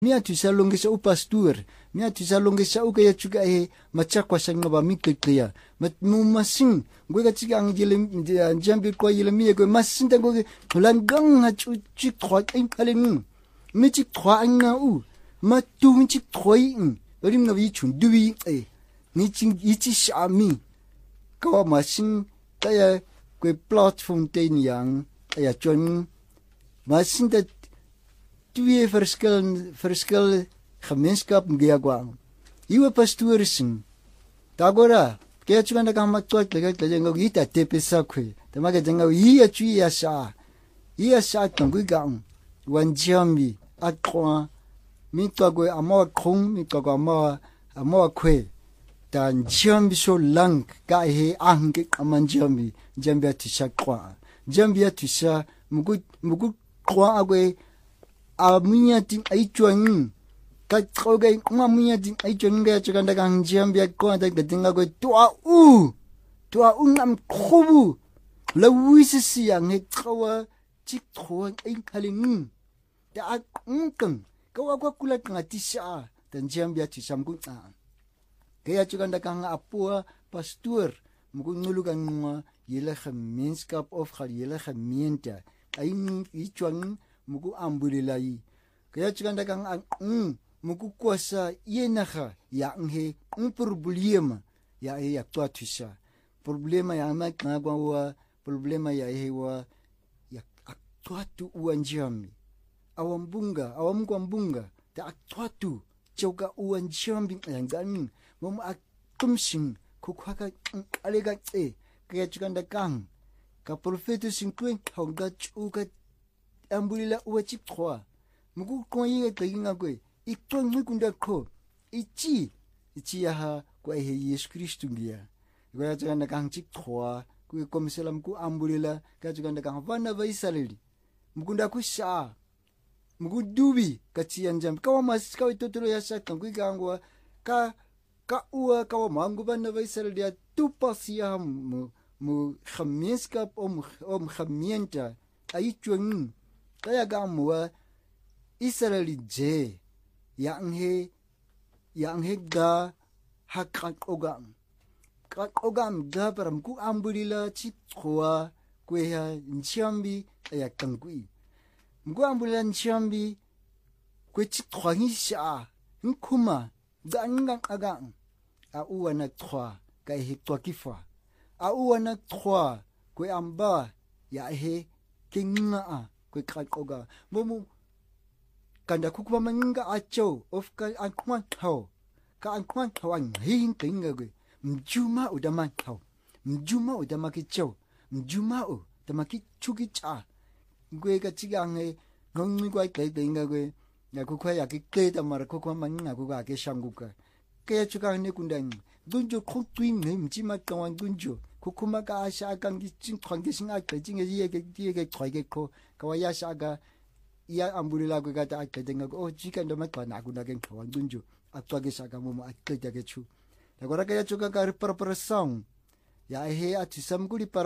Mia tu sa longisa u pastor, mia tu sa longisa u kaya chuka machakwa sang ba mikaya. Mu masing gue ka chiga ang jambi ko yele mia ko masin ta go langgang ha chu chi trois in kalen. Mi chi trois nga u. Ma tu mi chi trois in. Rim na wi chun duwi ni chi ichi shami. Ko masin kaya ko platform ten yang ya chon masin ta twee verschil gemeenskap ngiagwang. Iwa pastoor sing. Tagora, kaya chukanda kama twat lega tlajenga ita tepesa kwe. Tamaga jenga iya chui ya sa. Iya sa tangui gang. Wan jambi atwa mi twagwe amawa kong mi twagwe amawa kwe. Dan jambi so lang ka ange kaman jambi atisha kwa. Jambi atisha mugu kwa agwe amunya ting aichuan ka troga amunya ting aichuan ga chukanda kang jambi ko da dinga go tua ngam khobu la wisi yang he tsawa chik thon ai khaling da akung ka wa kula kang tisha dan jambi atisam ku ta kaya chukanda kang apua pastor mugu nulugan nga yele gemeenskap of yele gemeente ai ichuan mugu ambulilai kaya chikanda kang mugu kuasa yenaha ya nghe problema ya tua tusa problema ya ma ngwa problema ya hewa ya tua tu uanjami awambunga ta tua tu choga uanjami ngani mom atumsing kukhaka alega kaya chikanda kang ka profeto 50 ga chuka ambulila uwa chip 3 mugu konyi taginga kwe ikton ngikunda ko ichi ya kwa Yesu Kristo ngia kwa chakanda kang chip 3 kwe komisela ku ambulila ka chakanda kang vana va Israeli mukunda ku sha mugu dubi kachian jam kawa mas kawa totoro ya sha kangwi kangwa ka uwa kawa mangu vana va Israeli ya tupasia mu gemeenskap om gemeente aichweng kaya gamwa Israeli je yang he ga hakakogam ga param ku ambulila chip khoa kwe ya nchambi ya kangui mgu ambulila nchambi kwe chip khwangi sha nkuma gangang agang a uwana 3 ka he twakifa a uwana 3 kwe amba ya he kinga kwe kakoga momu kanda kukuba manga acho of ka ankwan thau hin kinga kwe mjuma udama kicho mjuma udama kichuki cha kwe ka chigange ngongi kwa kinga kwe ya kukwa ya kiketa mara kukwa manga kukwa ke shanguka kaya chukane kundang dunjo khutwing ne mjima kawan dunjo kukuma ka asha kangi chin khwangi singa kajinge yeke khwage ko kawaya shaga ya ambulila ko gata akadenga ko jika ndo matwana kuna ke khwan dunjo atwage shaga momo akete ke chu dagora kaya chuka ka preparação ya he atisam guri para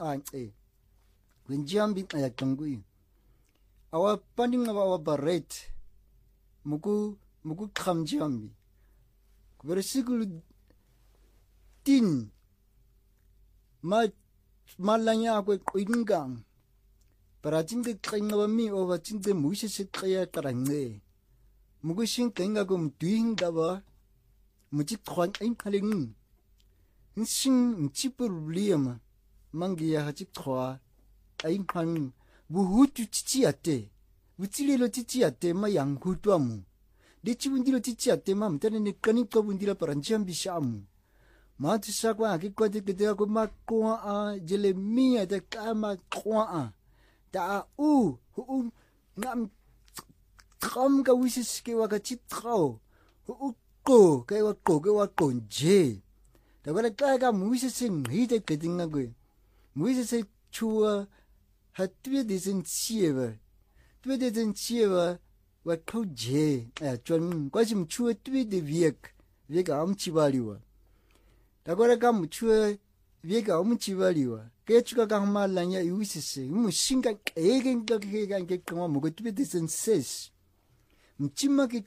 wenjambi ya tangui awa panding awa baret muku khamjambi versículo 10 malanya ko ingang para jinde kringa mi over jinde muise se kaya tarange mugusin kenga gum duinga ba muji thwan ain khaling sin chi problem mangia ha chi thwa ain khan buhutu chichi ate buchilelo chichi ate mayang hutwamu de chibundilo chichi ate mam tane ne kanika bundila paranjambi shamu matisa kwa kikwate kete ko makwa a Jeremia de kama kwa ta ngam tram ka wisis ke wa ka chitrao ko ke wa konje da wala ka muise sing hide kedinga go muise se chua hat twe disen chiewa wa koje chon kwa sim chua twe de viek am chibaliwa dagora kam chue viega umchivaliwa kechuka kama lanya yuisise mu singa egen ke kama mugo tibedisen ses mchima ki